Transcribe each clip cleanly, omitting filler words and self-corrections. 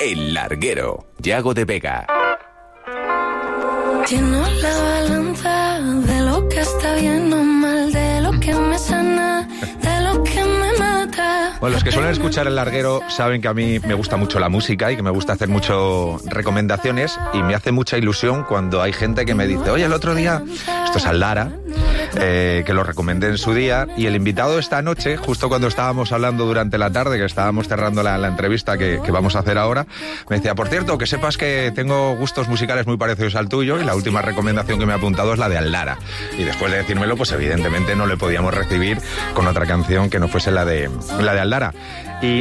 El Larguero, Yago de Vega. Lleno la balanza de lo que está bien o mal, de lo que me sana, de lo que me mata. Bueno, los que suelen escuchar El Larguero saben que a mí me gusta mucho la música y que me gusta hacer mucho recomendaciones, y me hace mucha ilusión cuando hay gente que me dice: oye, el otro día, esto es Al Lara, que lo recomendé en su día, y el invitado de esta noche, justo cuando estábamos hablando durante la tarde, que estábamos cerrando la entrevista que vamos a hacer ahora, me decía: por cierto, que sepas que tengo gustos musicales muy parecidos al tuyo, y la última recomendación que me ha apuntado es la de Al Lara. Y después de decírmelo, pues evidentemente no le podíamos recibir con otra canción que no fuese la de Al Lara. Y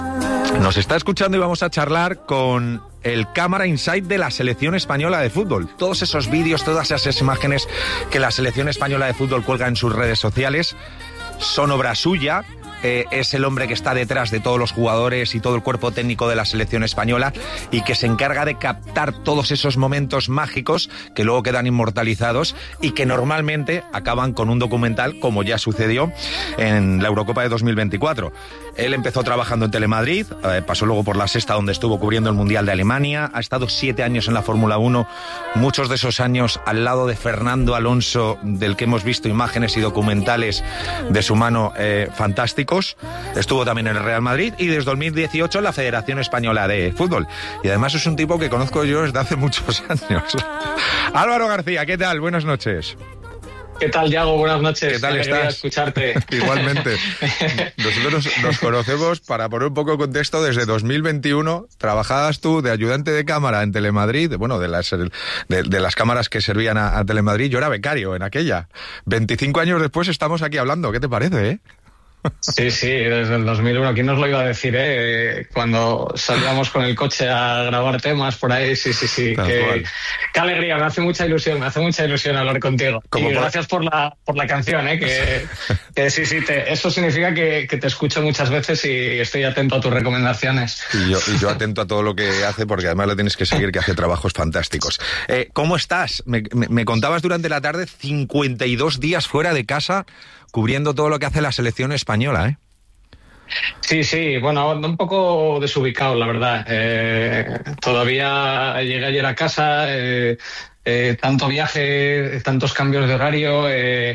nos está escuchando y vamos a charlar con el cámara inside de la selección española de fútbol. Todos esos vídeos, todas esas imágenes que la selección española de fútbol cuelga en sus redes sociales son obra suya. Es el hombre que está detrás de todos los jugadores y todo el cuerpo técnico de la selección española, y que se encarga de captar todos esos momentos mágicos que luego quedan inmortalizados y que normalmente acaban con un documental, como ya sucedió en la Eurocopa de 2024. Él empezó trabajando en Telemadrid, pasó luego por La Sexta, donde estuvo cubriendo el Mundial de Alemania, ha estado 7 años en la Fórmula 1, muchos de esos años al lado de Fernando Alonso, del que hemos visto imágenes y documentales de su mano fantásticos. Estuvo también en el Real Madrid y desde 2018 en la Federación Española de Fútbol. Y además es un tipo que conozco yo desde hace muchos años. Álvaro García, ¿qué tal? Buenas noches. ¿Qué tal, Yago? Buenas noches. ¿Qué tal estás? Escucharte. Igualmente. Nosotros nos conocemos, para poner un poco de contexto, desde 2021. Trabajabas tú de ayudante de cámara en Telemadrid, bueno, de las cámaras que servían a Telemadrid. Yo era becario en aquella. 25 años después estamos aquí hablando. ¿Qué te parece, eh? Sí, desde el 2001. ¿Quién nos lo iba a decir, cuando salíamos con el coche a grabar temas por ahí? Sí. Qué alegría, me hace mucha ilusión hablar contigo. Gracias por la canción, que sí, eso significa que te escucho muchas veces y estoy atento a tus recomendaciones. Y yo atento a todo lo que hace, porque además le tienes que seguir, que hace trabajos fantásticos. ¿Cómo estás? Me contabas durante la tarde 52 días fuera de casa, cubriendo todo lo que hace la selección española, ¿eh? Sí, bueno, un poco desubicado, la verdad. Todavía llegué ayer a casa, tanto viaje, tantos cambios de horario.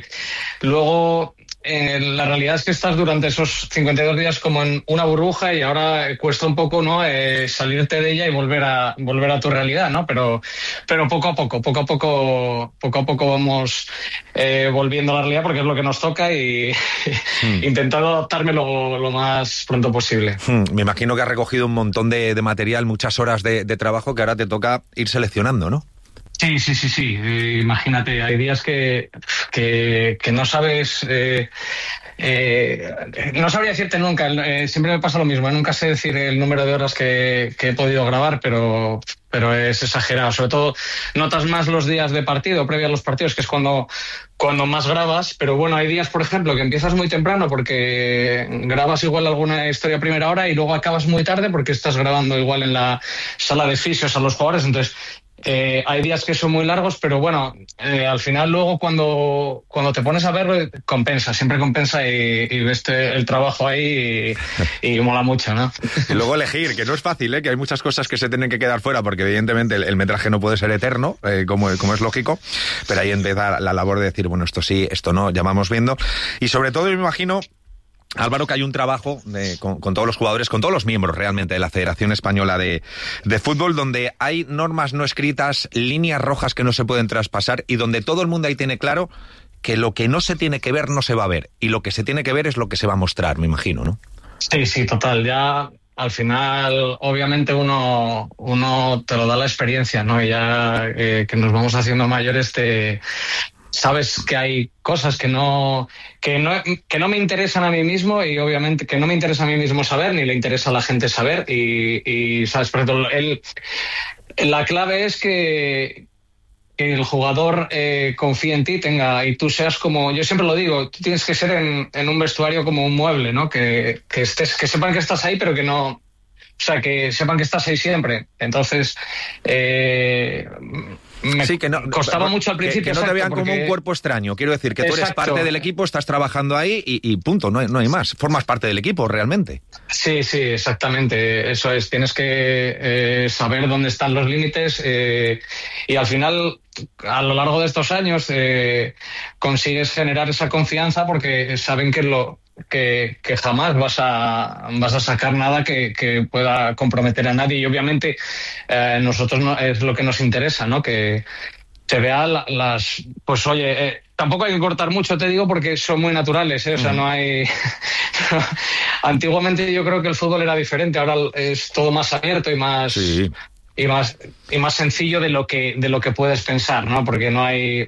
Luego, la realidad es que estás durante esos 52 días como en una burbuja, y ahora cuesta un poco, ¿no?, salirte de ella y volver a tu realidad, ¿no? Pero poco a poco vamos volviendo a la realidad, porque es lo que nos toca, y intentando adaptarme lo más pronto posible. Me imagino que has recogido un montón de material, muchas horas de trabajo que ahora te toca ir seleccionando, ¿no? Sí. Imagínate, hay días que no sabes. No sabría decirte nunca, siempre me pasa lo mismo, nunca sé decir el número de horas que he podido grabar, pero es exagerado. Sobre todo notas más los días de partido, previo a los partidos, que es cuando más grabas. Pero bueno, hay días, por ejemplo, que empiezas muy temprano porque grabas igual alguna historia a primera hora, y luego acabas muy tarde porque estás grabando igual en la sala de fisios a los jugadores. Entonces hay días que son muy largos, pero bueno, al final luego cuando te pones a verlo, siempre compensa, y ves el trabajo ahí y mola mucho, ¿no? Y luego elegir, que no es fácil, que hay muchas cosas que se tienen que quedar fuera, porque evidentemente el metraje no puede ser eterno, como es lógico, pero ahí empieza la labor de decir, bueno, esto sí, esto no, ya vamos viendo. Y sobre todo, me imagino, Álvaro, que hay un trabajo con todos los jugadores, con todos los miembros realmente de la Federación Española de Fútbol, donde hay normas no escritas, líneas rojas que no se pueden traspasar, y donde todo el mundo ahí tiene claro que lo que no se tiene que ver no se va a ver, y lo que se tiene que ver es lo que se va a mostrar, me imagino, ¿no? Sí, total. Ya al final, obviamente, uno te lo da la experiencia, ¿no? Y ya que nos vamos haciendo mayores, sabes que hay cosas que no me interesan a mí mismo, y obviamente que no me interesa a mí mismo saber, ni le interesa a la gente saber, y sabes, por ejemplo, la clave es que el jugador confíe en ti, y tú seas como, yo siempre lo digo, tú tienes que ser en un vestuario como un mueble, ¿no? Que sepan que estás ahí, pero que no sea, que sepan que estás ahí siempre. Entonces, sí, que no, costaba mucho al principio. Que no te vean como un cuerpo extraño. Quiero decir que tú eres parte del equipo, estás trabajando ahí y punto, no hay más. Formas parte del equipo realmente. Sí, exactamente. Eso es. Tienes que saber dónde están los límites y al final, a lo largo de estos años, consigues generar esa confianza porque saben que jamás vas a sacar nada que pueda comprometer a nadie, y obviamente nosotros no, es lo que nos interesa, ¿no? Que se vea pues oye, tampoco hay que cortar mucho, te digo, porque son muy naturales, o sea, no hay antiguamente yo creo que el fútbol era diferente, ahora es todo más abierto y más y más sencillo de lo que puedes pensar, ¿no? Porque no hay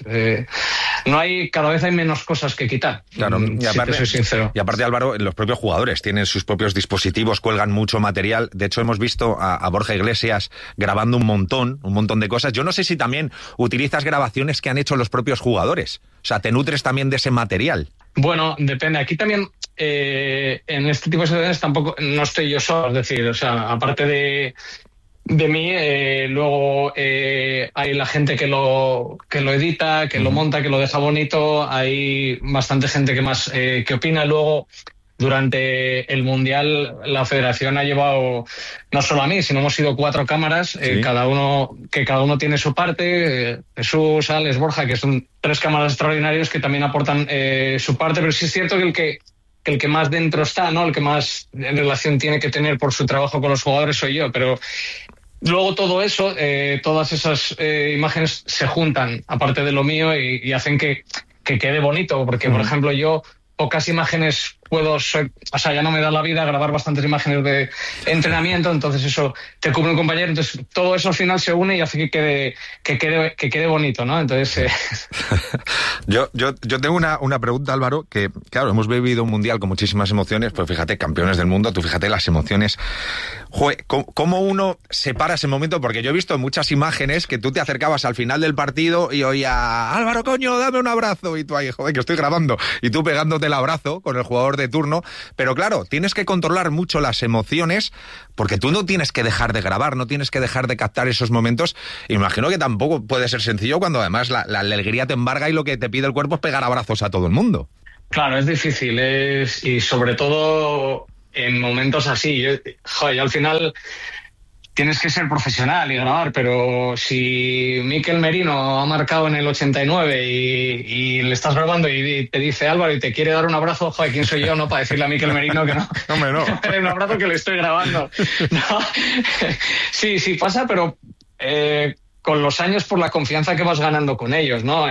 cada vez hay menos cosas que quitar. Claro, y aparte, si te soy sincero. Y aparte, Álvaro, los propios jugadores tienen sus propios dispositivos, cuelgan mucho material. De hecho, hemos visto a Borja Iglesias grabando un montón de cosas. Yo no sé si también utilizas grabaciones que han hecho los propios jugadores. O sea, ¿te nutres también de ese material? Bueno, depende. Aquí también, en este tipo de situaciones tampoco no estoy yo solo. Es decir, o sea, aparte de mí, luego hay la gente que lo edita, que lo monta, que lo deja bonito. Hay bastante gente que opina. Luego, durante el Mundial, la Federación ha llevado no solo a mí, sino hemos sido 4 cámaras, cada uno tiene su parte. Jesús, Alex, Borja, que son 3 cámaras extraordinarios que también aportan su parte, pero sí es cierto que el que más dentro está, ¿no? El que más relación tiene que tener por su trabajo con los jugadores soy yo, pero luego todo eso, todas esas imágenes se juntan, aparte de lo mío, y hacen que quede bonito, porque, por ejemplo, yo pocas imágenes ya no me da la vida grabar bastantes imágenes de entrenamiento, entonces eso te cubre un compañero, entonces todo eso al final se une y hace que quede bonito, ¿no? Entonces yo tengo una pregunta, Álvaro, que claro, hemos vivido un mundial con muchísimas emociones, pues fíjate, campeones del mundo, tú fíjate las emociones. Joder, ¿cómo uno separa ese momento? Porque yo he visto muchas imágenes que tú te acercabas al final del partido y oía, Álvaro, coño, dame un abrazo, y tú ahí, joder, que estoy grabando, y tú pegándote el abrazo con el jugador de turno, pero claro, tienes que controlar mucho las emociones, porque tú no tienes que dejar de grabar, no tienes que dejar de captar esos momentos. Imagino que tampoco puede ser sencillo cuando además la alegría te embarga y lo que te pide el cuerpo es pegar abrazos a todo el mundo. Claro, es difícil, y sobre todo en momentos así. Yo al final tienes que ser profesional y grabar, pero si Mikel Merino ha marcado en el 89 y le estás grabando y te dice Álvaro y te quiere dar un abrazo, joder, ¿quién soy yo, no? Para decirle a Mikel Merino que no. Hombre, no. Un abrazo que le estoy grabando. No. Sí, pasa, pero con los años, por la confianza que vas ganando con ellos, ¿no?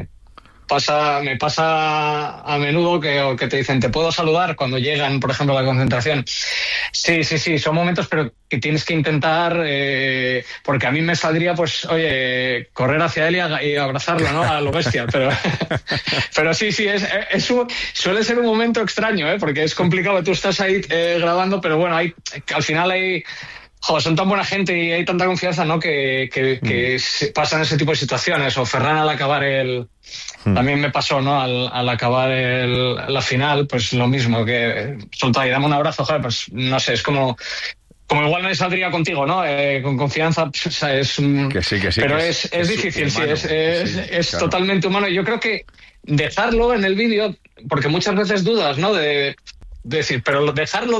Me pasa a menudo que te dicen, ¿te puedo saludar? Cuando llegan, por ejemplo, a la concentración. Sí, son momentos, pero que tienes que intentar, porque a mí me saldría, pues, oye, correr hacia él y abrazarlo, ¿no? A lo bestia, pero sí, suele ser un momento extraño, porque es complicado, tú estás ahí grabando, pero bueno, al final hay... son tan buena gente y hay tanta confianza, ¿no? Que pasan ese tipo de situaciones. O Ferran al acabar también me pasó, ¿no? Al acabar la final, pues lo mismo, que soltá y dame un abrazo, joder, pues no sé, es como igual no saldría contigo, ¿no? Con confianza, pues, o sea, que sí, pero es difícil, humano, es claro. Totalmente humano. Y yo creo que dejarlo en el vídeo, porque muchas veces dudas, ¿no? De decir, pero dejarlo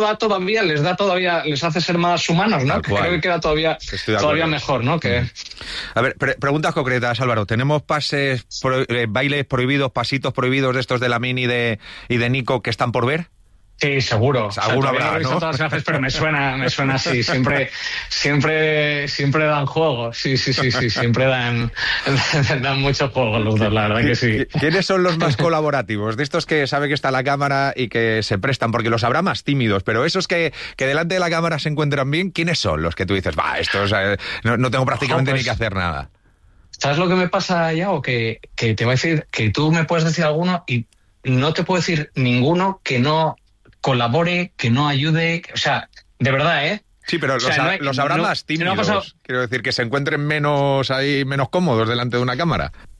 les hace ser más humanos, ¿no? Creo que queda todavía mejor, ¿no? A ver, preguntas concretas, Álvaro. ¿Tenemos bailes prohibidos, pasitos prohibidos de estos de Lamine y de Nico que están por ver? Sí, seguro. Alguno habrá, ¿no? Todas las veces, pero me suena así. Siempre dan juego. Sí. Siempre dan mucho juego los dos, la verdad que sí. ¿Quiénes son los más colaborativos? De estos que sabe que está la cámara y que se prestan, porque los habrá más tímidos, pero esos que delante de la cámara se encuentran bien, ¿quiénes son los que tú dices, estos no tengo prácticamente ni que hacer nada? ¿Sabes lo que me pasa, Yago? Que te voy a decir que tú me puedes decir alguno y no te puedo decir ninguno que no colabore, que no ayude, o sea, de verdad, ¿eh? Sí, pero los habrá más tímidos, quiero decir, que se encuentren menos cómodos delante de una cámara.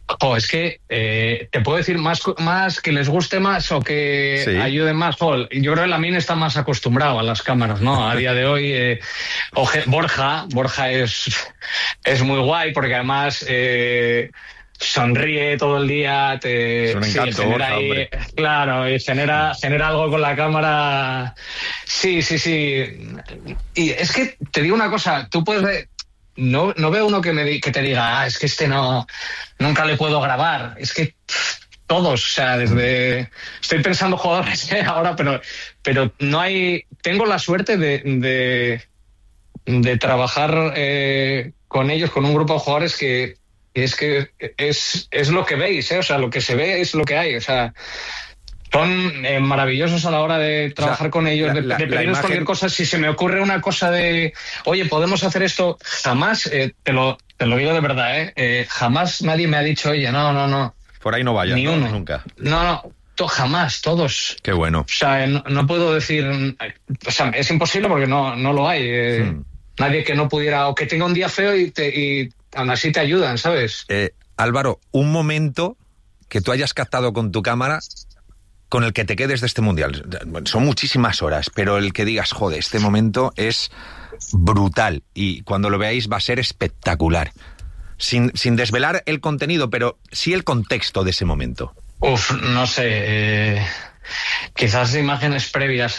Es que te puedo decir más que les guste más o que ayude más. Yo creo que Lamine está más acostumbrado a las cámaras, ¿no? A día de hoy, Borja es muy guay porque además sonríe todo el día. Es un encanto, Borja, hombre. Claro, y genera algo con la cámara. Sí. Y es que te digo una cosa, tú puedes ver. No veo uno que te diga, es que nunca le puedo grabar. Es que todos, o sea, estoy pensando jugadores ahora, pero no hay. Tengo la suerte de trabajar con ellos, con un grupo de jugadores que es lo que veis, o sea, lo que se ve es lo que hay, o sea. Son maravillosos a la hora de trabajar con ellos, de pedirles cualquier cosa. Si se me ocurre una cosa oye, podemos hacer esto, jamás, te lo digo de verdad, jamás nadie me ha dicho, oye, no. Por ahí no vayas, ni uno. Nunca. No, jamás, todos. Qué bueno. O sea, no puedo decir, o sea, es imposible porque no lo hay. Nadie que no pudiera, o que tenga un día feo y aún así te ayudan, ¿sabes? Álvaro, un momento que tú hayas captado con tu cámara con el que te quedes de este mundial. Son muchísimas horas, pero el que digas, joder, este momento es brutal y cuando lo veáis va a ser espectacular. Sin desvelar el contenido, pero sí el contexto de ese momento. No sé. Quizás imágenes previas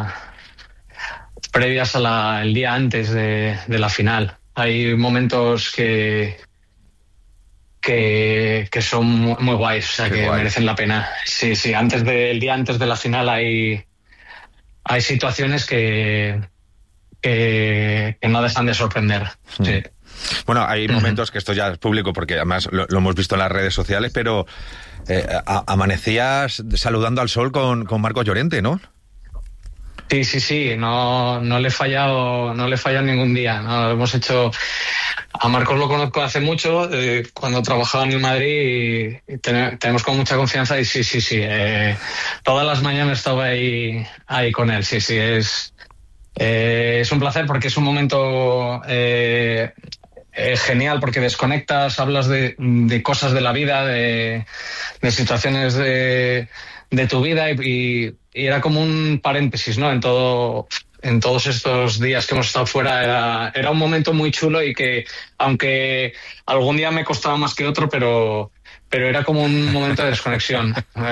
el día antes de la final. Hay momentos que son muy guays, o sea, que merecen la pena. Sí, el día antes de la final hay situaciones que no dejan de sorprender. Sí. Bueno, hay momentos que esto ya es público porque además lo hemos visto en las redes sociales, pero amanecías saludando al sol con Marcos Llorente, ¿no? Sí, no le he fallado ningún día, ¿no? Hemos hecho. A Marcos lo conozco hace mucho, cuando trabajaba en el Madrid y tenemos con mucha confianza y sí. Todas las mañanas estaba ahí con él, sí, es un placer porque es un momento genial porque desconectas, hablas de cosas de la vida, de situaciones de tu vida y era como un paréntesis, ¿no? En todos estos días que hemos estado fuera era un momento muy chulo y que aunque algún día me costaba más que otro, pero era como un momento de desconexión.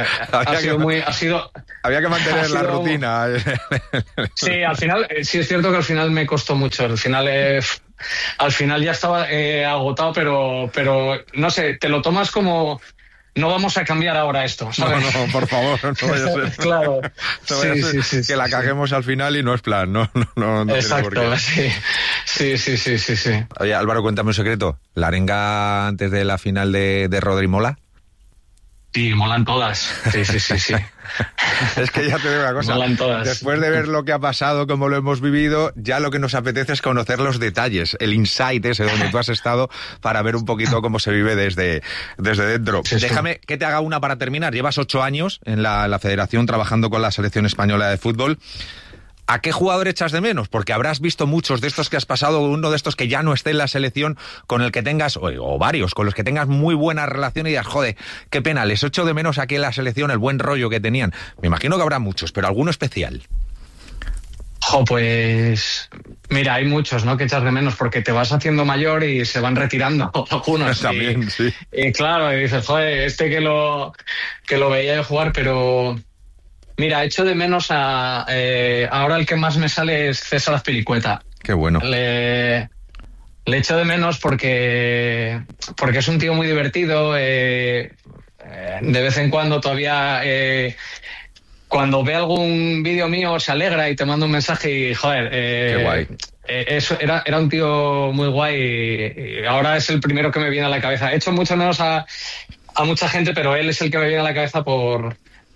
Había que mantener la rutina. Sí, al final, sí es cierto que al final me costó mucho. Al final ya estaba agotado, pero no sé, te lo tomas como. No vamos a cambiar ahora esto, ¿sabes? No, por favor, no vaya a ser. Claro. No vaya a ser que la caguemos al final y no es plan, no exacto, tiene por qué. Sí. Oye, Álvaro, cuéntame un secreto. ¿La arenga antes de la final de Rodri mola? Sí, molan todas. Sí. Es que ya te digo una cosa. Molan todas. Después de ver lo que ha pasado, cómo lo hemos vivido, ya lo que nos apetece es conocer los detalles, el insight ese donde tú has estado para ver un poquito cómo se vive desde dentro. Sí. Déjame que te haga una para terminar. Llevas 8 años en la Federación trabajando con la selección española de fútbol. ¿A qué jugador echas de menos? Porque habrás visto muchos de estos que has pasado, uno de estos que ya no esté en la selección, con el que tengas, o varios, con los que tengas muy buena relación y digas, joder, qué pena, les echo de menos aquí en la selección el buen rollo que tenían. Me imagino que habrá muchos, pero alguno especial. Pues mira, hay muchos, ¿no? Que echas de menos porque te vas haciendo mayor y se van retirando algunos. También, sí. Y claro, y dices, joder, que lo veía yo jugar, pero... Mira, echo de menos ahora el que más me sale es César Azpilicueta. Qué bueno. Le echo de menos porque es un tío muy divertido. De vez en cuando todavía... cuando ve algún vídeo mío se alegra y te manda un mensaje y, joder... Qué guay. Eso era un tío muy guay y ahora es el primero que me viene a la cabeza. Echo mucho menos a mucha gente, pero él es el que me viene a la cabeza por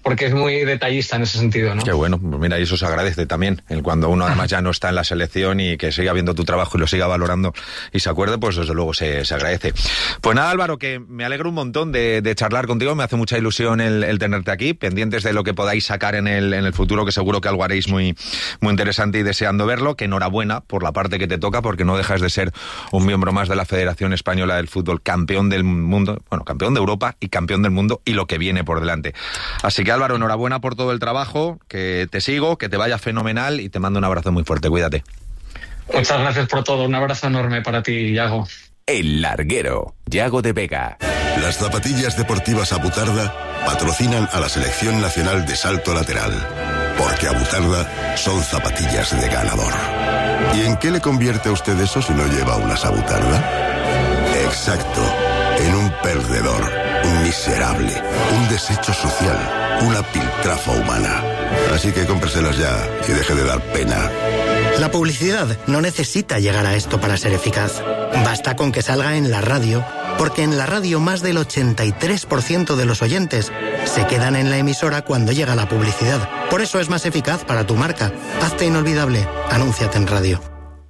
porque es muy detallista en ese sentido, ¿no? Qué bueno, pues mira, y eso se agradece también, cuando uno además ya no está en la selección y que siga viendo tu trabajo y lo siga valorando y se acuerde, pues desde luego se agradece. Pues nada, Álvaro, que me alegro un montón de charlar contigo, me hace mucha ilusión el tenerte aquí, pendientes de lo que podáis sacar en el futuro, que seguro que algo haréis muy, muy interesante y deseando verlo, que enhorabuena por la parte que te toca, porque no dejas de ser un miembro más de la Federación Española del Fútbol, campeón del mundo, bueno, campeón de Europa y campeón del mundo y lo que viene por delante. Así que Álvaro, enhorabuena por todo el trabajo, que te sigo, que te vaya fenomenal y te mando un abrazo muy fuerte, cuídate. Muchas gracias por todo, un abrazo enorme para ti, Yago. El Larguero, Yago de Vega. Las zapatillas deportivas Abutarda patrocinan a la Selección Nacional de Salto Lateral, porque Abutarda son zapatillas de ganador. ¿Y en qué le convierte a usted eso si no lleva unas Abutarda? Exacto, en un perdedor, un miserable, un desecho social, una piltrafa humana. Así que cómpreselas ya y deje de dar pena. La publicidad no necesita llegar a esto para ser eficaz. Basta con que salga en la radio, porque en la radio más del 83% de los oyentes se quedan en la emisora cuando llega la publicidad. Por eso es más eficaz para tu marca. Hazte inolvidable. Anúnciate en radio.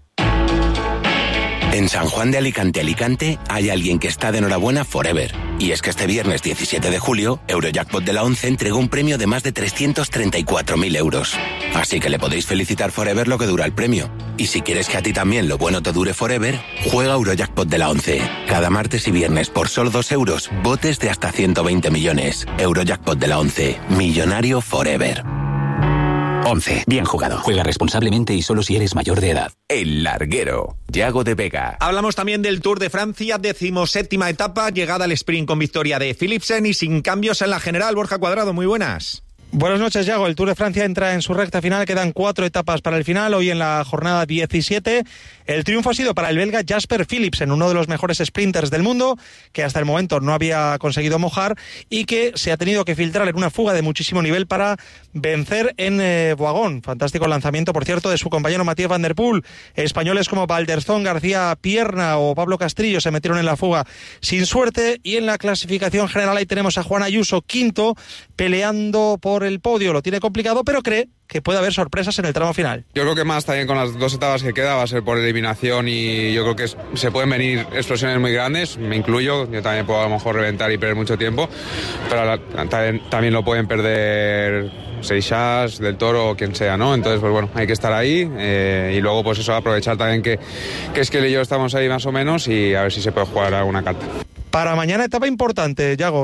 En San Juan de Alicante, hay alguien que está de enhorabuena forever. Y es que este viernes 17 de julio, Eurojackpot de la 11 entregó un premio de más de 334.000 euros. Así que le podéis felicitar forever lo que dura el premio. Y si quieres que a ti también lo bueno te dure forever, juega Eurojackpot de la 11. Cada martes y viernes por solo 2 euros, botes de hasta 120 millones. Eurojackpot de la 11. Millonario forever. 11. Bien jugado. Juega responsablemente y solo si eres mayor de edad. El Larguero, Yago de Vega. Hablamos también del Tour de Francia, 17ª etapa, llegada al sprint con victoria de Philipsen y sin cambios en la general. Borja Cuadrado, muy buenas. Buenas noches, Yago. El Tour de Francia entra en su recta final. Quedan 4 etapas para el final. Hoy en la jornada 17, el triunfo ha sido para el belga Jasper Philipsen, uno de los mejores sprinters del mundo, que hasta el momento no había conseguido mojar y que se ha tenido que filtrar en una fuga de muchísimo nivel para vencer en Boigón. Fantástico lanzamiento, por cierto, de su compañero Matías Van Der Poel. Españoles como Valderzón, García Pierna o Pablo Castrillo se metieron en la fuga sin suerte. Y en la clasificación general ahí tenemos a Juan Ayuso, quinto, peleando por el podio. Lo tiene complicado, pero cree que puede haber sorpresas en el tramo final. Yo creo que más también con las 2 etapas que queda va a ser por eliminación y yo creo que se pueden venir explosiones muy grandes, me incluyo, yo también puedo a lo mejor reventar y perder mucho tiempo, pero también lo pueden perder Seixas, Del Toro o quien sea, ¿no? Entonces, pues bueno, hay que estar ahí y luego pues eso, aprovechar también que Esquel y yo estamos ahí más o menos y a ver si se puede jugar alguna carta. Para mañana etapa importante, Yago,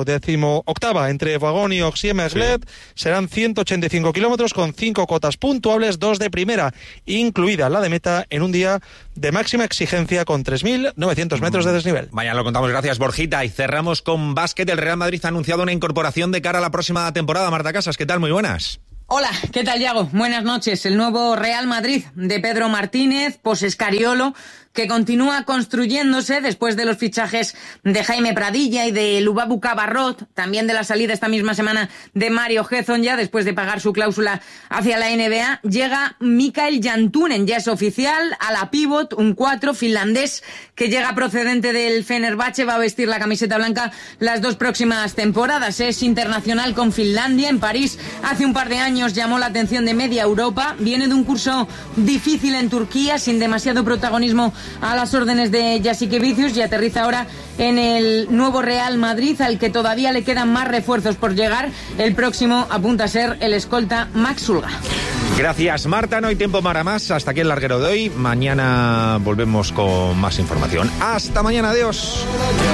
18ª entre Boigón y Oxie-Merlet. Sí. Serán 185 kilómetros con 5 cotas puntuables, 2 de primera, incluida la de meta, en un día de máxima exigencia con 3.900 metros de desnivel. Mañana lo contamos, gracias Borjita. Y cerramos con básquet. El Real Madrid ha anunciado una incorporación de cara a la próxima temporada. Marta Casas, ¿qué tal? Muy buenas. Hola, ¿qué tal, Yago? Buenas noches. El nuevo Real Madrid de Pedro Martínez, post-Escariolo, que continúa construyéndose después de los fichajes de Jaime Pradilla y de Lubabu Cabarrot, también de la salida esta misma semana de Mario Hezon, ya después de pagar su cláusula hacia la NBA, llega Mikael Jantunen, ya es oficial, a la pívot, un 4 finlandés que llega procedente del Fenerbahce, va a vestir la camiseta blanca las 2 próximas temporadas. Es internacional con Finlandia, en París hace un par de años llamó la atención de media Europa, viene de un curso difícil en Turquía, sin demasiado protagonismo a las órdenes de Jasikevičius, y aterriza ahora en el nuevo Real Madrid, al que todavía le quedan más refuerzos por llegar. El próximo apunta a ser el escolta Max Sulga. Gracias, Marta. No hay tiempo para más. Hasta aquí el larguero de hoy. Mañana volvemos con más información. Hasta mañana. Adiós.